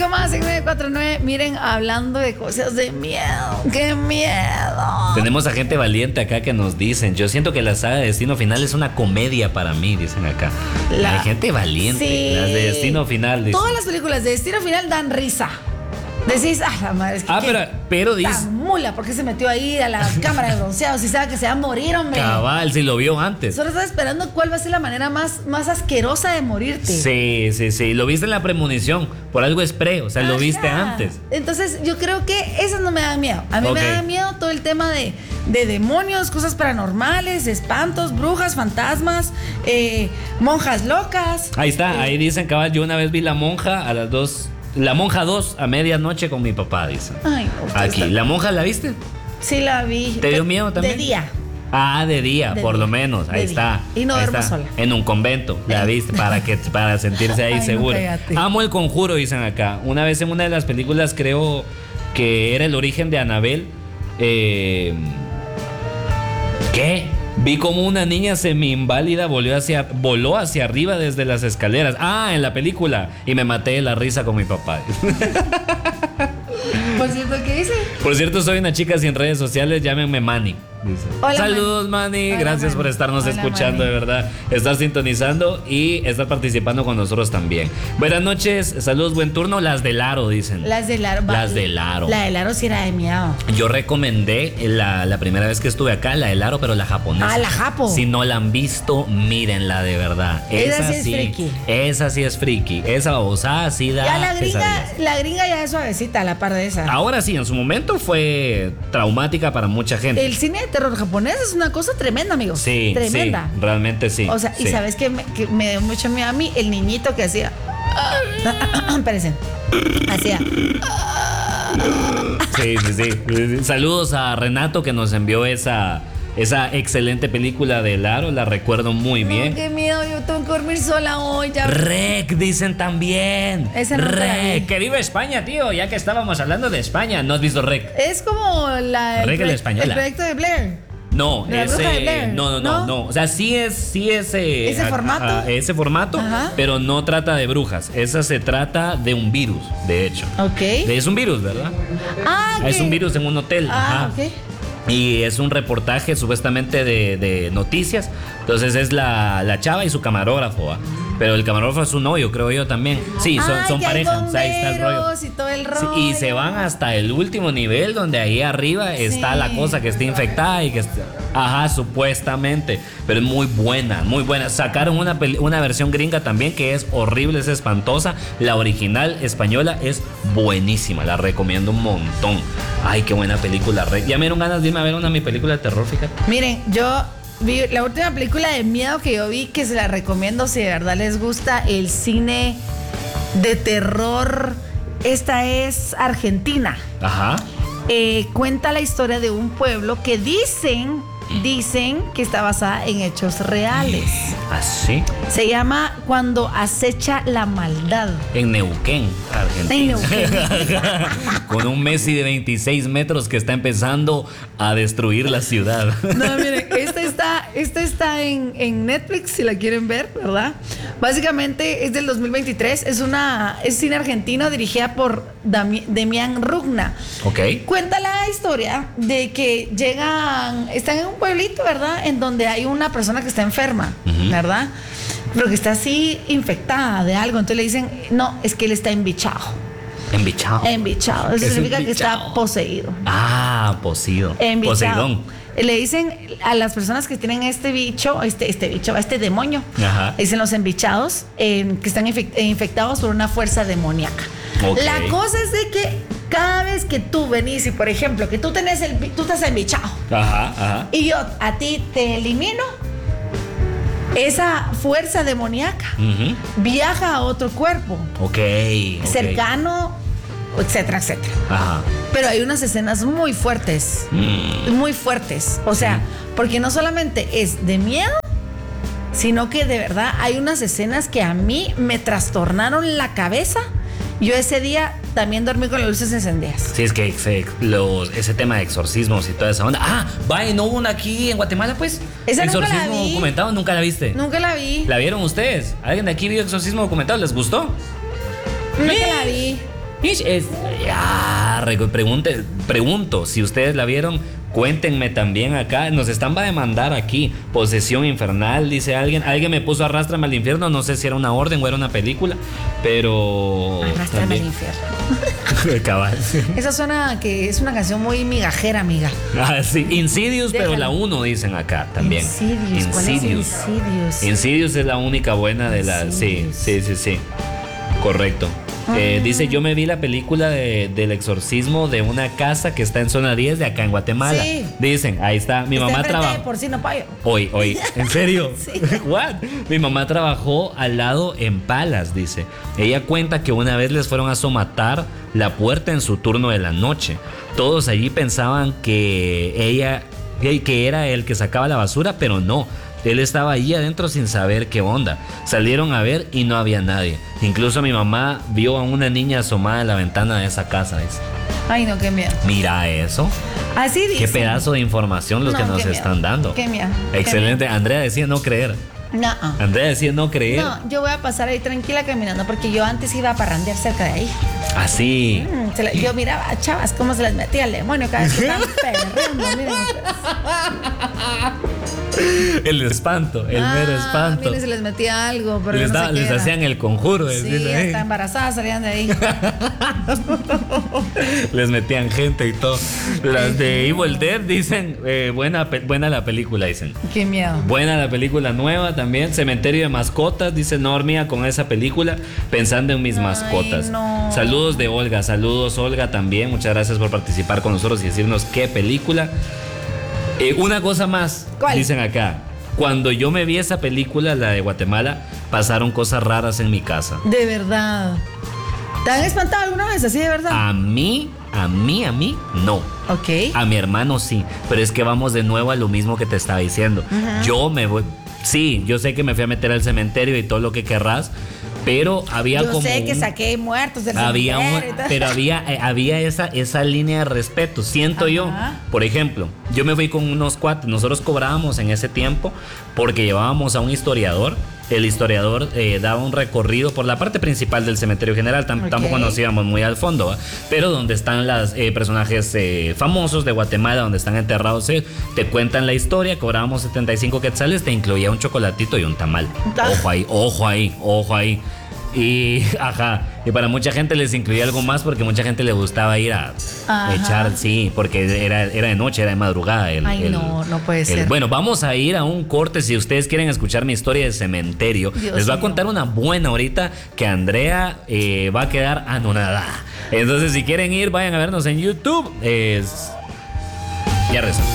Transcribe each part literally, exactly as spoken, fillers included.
Mucho más en nueve cuatro nueve. Miren, hablando de cosas de miedo. ¡Qué miedo! Tenemos a gente valiente acá que nos dicen. Yo siento que la saga de Destino Final es una comedia para mí, dicen acá. La... Hay gente valiente. Sí. Las de Destino Final. Dicen. Todas las películas de Destino Final dan risa. Decís, ah, la madre, es que Ah, pero, pero dice. tan mula, ¿por qué se metió ahí a la cámara de bronceado? Si sabe que se va a morir, hombre. Cabal, si lo vio antes. Solo estás esperando cuál va a ser la manera más, más asquerosa de morirte. Sí, sí, sí. Lo viste en la premonición. Por algo es pre, o sea, Ajá. lo viste antes. Entonces, yo creo que esas no me dan miedo. A mí Ok. me da miedo todo el tema de, de demonios, cosas paranormales, espantos, brujas, fantasmas, eh, monjas locas. Ahí está, Eh, ahí dicen, cabal, yo una vez vi La Monja a las dos. La Monja dos a medianoche con mi papá, dicen. Ay, usted Aquí, está- ¿La Monja la viste? Sí la vi. ¿Te dio miedo también? De día. Ah, de día, De por día. lo menos. Ahí De está. día. Y no Ahí duermo está. sola. En un convento, la Eh. viste, para que para sentirse ahí Ay, no, seguro. cállate. Amo El Conjuro, dicen acá. Una vez en una de las películas, creo que era el origen de Annabelle. Eh, ¿Qué? Vi como una niña semi-inválida volvió hacia, voló hacia arriba desde las escaleras. Ah, en la película. Y me maté de la risa con mi papá. Por cierto, ¿qué dice? Por cierto, soy una chica sin redes sociales, llámenme Manny. Dice. Hola, Saludos, Manny. Hola, Gracias Manny. por estarnos Hola, escuchando, Manny. de verdad. Estar sintonizando y estar participando con nosotros también. Buenas noches, saludos, buen turno. Las del Aro, dicen. Las del Aro. Las del Aro. La del Aro sí era de miedo. Yo recomendé la, la primera vez que estuve acá, la del Aro, pero la japonesa. Ah, la japo. Si no la han visto, mírenla de verdad. Esa sí es friki. Esa sí es friki. Esa babosada sí da Ya la gringa, pesadillas. la gringa ya es suavecita a la par de esa. Ahora sí, en su momento fue traumática para mucha gente. El cine de terror japonés es una cosa tremenda, amigos. Sí, Tremenda. sí, realmente sí. O sea, y sí. sabes que me, que me dio mucho miedo a mí el niñito que hacía. Espérense. Hacía. Sí, sí, sí, sí. Saludos a Renato que nos envió esa, esa excelente película de Aro, la recuerdo muy No, bien. qué miedo, yo tengo que dormir sola hoy ya. Rec, dicen también. Esa nunca la vi. Rec, que viva España, tío, ya que estábamos hablando de España. ¿No has visto Rec? Es como la, el, Regla proye- española. el proyecto de Blair. No, ¿De la bruja de ese. Blair? No, no, no, ¿No? no. O sea, sí es, sí es eh, ¿Ese a- formato? a- ese formato, Ajá. pero no trata de brujas. Esa se trata de un virus, de hecho. Ok. Es un virus, ¿verdad? Ah, Es ¿qué? un virus en un hotel. Ah, ajá. ok. Y es un reportaje supuestamente de, de noticias. Entonces es la, la chava y su camarógrafo. ¿va? Pero el camarógrafo es su novio, creo yo también. Sí, son, Ay, son que hay pareja. O sea, ahí está el rollo. bomberos y todo el Sí, rollo. y se van hasta el último nivel donde ahí arriba está Sí. la cosa que está infectada y que está, ajá, supuestamente, pero es muy buena, muy buena. Sacaron una, peli- una versión gringa también que es horrible, es espantosa. La original española es buenísima, la recomiendo un montón. Ay, qué buena película. Re- Ya me dieron ganas de irme a ver una de mi película de terror, fíjate. Miren, yo vi la última película de miedo que yo vi, que se la recomiendo si de verdad les gusta el cine de terror. Esta es Argentina. Ajá. Eh, cuenta la historia de un pueblo que dicen, dicen que está basada en hechos reales. Así. Se llama Cuando acecha la maldad. En Neuquén, Argentina. En Neuquén. Con un Messi de veintiséis metros que está empezando a destruir la ciudad. No, miren, esta está, esta está en, en Netflix, si la quieren ver, ¿verdad? Básicamente es del dos mil veintitrés, es una es cine argentino dirigida por Dami- Demián Rugna. Ok. Cuenta la historia de que llegan, están en un pueblito, ¿verdad? En donde hay una persona que está enferma, Ujú. ¿verdad? Pero que está así infectada de algo. Entonces le dicen, no, es que él está embichado. Embichado. Embichado. Eso ¿Qué es significa que embichado? está poseído. Ah, poseído. Embichado. Poseidón. Le dicen a las personas que tienen este bicho, este, este bicho, este demonio, Ajá. dicen los embichados, eh, que están infec- eh, infectados por una fuerza demoníaca. Ok. La cosa es de que cada vez que tú venís y, por ejemplo, que tú tenés el, bi- tú estás embichado Ajá, ajá. y yo a ti te elimino, esa fuerza demoníaca Ujú. viaja a otro cuerpo Ok. ok. cercano, etcétera, etcétera. Ajá. Pero hay unas escenas muy fuertes. Mm. Muy fuertes. O sea, porque no solamente es de miedo, sino que de verdad hay unas escenas que a mí me trastornaron la cabeza. Yo ese día también dormí con las luces encendidas. Sí, es que se- los, ese tema de exorcismos y toda esa onda. Ah, vaya, ¿no hubo una aquí en Guatemala, pues? Esa nunca la Exorcismo vi. documentado, ¿nunca la viste? Nunca la vi. ¿La vieron ustedes? ¿Alguien de aquí vio exorcismo documentado? ¿Les gustó? Nunca la vi. Ish, es, ah, re- pregunte, pregunto, si ustedes la vieron, cuéntenme también acá. Nos están va a demandar aquí. Posesión infernal, dice alguien. Alguien me puso Arrástrame al infierno. No sé si era una orden o era una película, pero... Arrástrame al infierno. Cabal. Esa suena que es una canción muy migajera, amiga. Ah, sí. Insidious, Déjalo. pero la uno dicen acá también. Insidious. ¿Cuál es Insidious. Insidious? Insidious es la única buena de la... Sí, Insidious. sí, sí, sí. Correcto. Eh, dice, yo me vi la película de, del exorcismo de una casa que está en zona diez de acá en Guatemala. Sí. Dicen, ahí está. Mi Está mamá enfrente de trabajó. Porcino Payo. Hoy, hoy. ¿En serio? Sí. What? Mi mamá trabajó al lado en Palas, dice. Ella cuenta que una vez les fueron a somatar la puerta en su turno de la noche. Todos allí pensaban que ella, que era el que sacaba la basura, pero no. Él estaba allí adentro sin saber qué onda. Salieron a ver y no había nadie. Incluso mi mamá vio a una niña asomada en la ventana de esa casa. Dice. Ay, no, qué miedo. Mira eso. Así dice. Qué pedazo de información los No, que nos qué miedo. están dando. Qué miedo. Excelente. Andrea decía no creer. No. Andrea decía no creer. No, yo voy a pasar ahí tranquila caminando porque yo antes iba a parrandear cerca de ahí. Así. Mm, se la- yo miraba a chavas cómo se les metía el demonio cada vez que estaban perreando. Miren ustedes. El espanto, el Ah, mero espanto. Miren, se les metía algo, pero Les, yo no da- sé qué les era. hacían el conjuro. Sí, dice, "Ey". hasta embarazadas salían de ahí. Les metían gente y todo. Las de Evil Dead dicen, eh, buena, pe- buena la película, dicen. Qué miedo. Buena la película nueva también. Cementerio de mascotas, dice no dormía con esa película pensando en mis Ay, mascotas. no. Saludos de Olga, saludos Olga también. Muchas gracias por participar con nosotros y decirnos qué película. Eh, una cosa más, ¿Cuál? dicen acá. Cuando yo me vi esa película, la de Guatemala, pasaron cosas raras en mi casa. De verdad. ¿Te han espantado alguna vez así de verdad? A mí, a mí, a mí, no. Ok. A mi hermano sí, pero es que vamos de nuevo a lo mismo que te estaba diciendo. Yo me voy, sí, yo sé que me fui a meter al cementerio y todo lo que querrás, pero había Yo como sé que un- saqué muertos del había un- cementerio y todo. pero había eh, había esa esa línea de respeto, siento Ajá. yo. Por ejemplo, yo me fui con unos cuates, nosotros cobrábamos en ese tiempo porque llevábamos a un historiador. El historiador eh, daba un recorrido por la parte principal del cementerio general. Tam- Ok. Tampoco nos íbamos muy al fondo, ¿va? Pero donde están los personajes eh, famosos de Guatemala, donde están enterrados ellos, te cuentan la historia. Cobrábamos setenta y cinco quetzales, te incluía un chocolatito y un tamal. Ah. Ojo ahí, ojo ahí, ojo ahí. Y, ajá, y para mucha gente les incluía algo más porque mucha gente le gustaba ir a Ajá. echar, sí, porque era, era de noche, era de madrugada. El, Ay, el- no, no puede el- ser. Bueno, vamos a ir a un corte si ustedes quieren escuchar mi historia de cementerio. Dios les voy a mío. contar una buena ahorita que Andrea eh, va a quedar anonadada. Entonces, si quieren ir, vayan a vernos en YouTube. Es... Ya regresamos.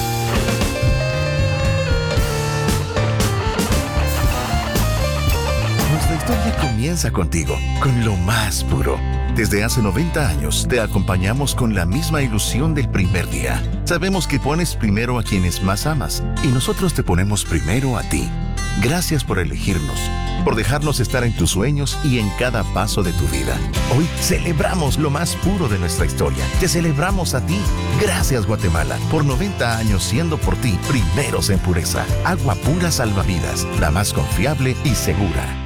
Nuestra historia comienza contigo, con lo más puro. Desde hace noventa años te acompañamos con la misma ilusión del primer día. Sabemos que pones primero a quienes más amas y nosotros te ponemos primero a ti. Gracias por elegirnos, por dejarnos estar en tus sueños y en cada paso de tu vida. Hoy celebramos lo más puro de nuestra historia. Te celebramos a ti. Gracias, Guatemala, por noventa años siendo por ti primeros en pureza. Agua pura salvavidas, la más confiable y segura.